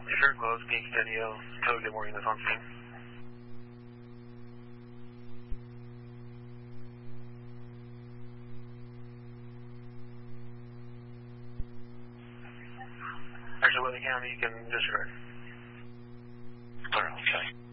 If you're close, can you continue until good morning is on scene? Actually, Whitley County, you can disregard. Clear, okay.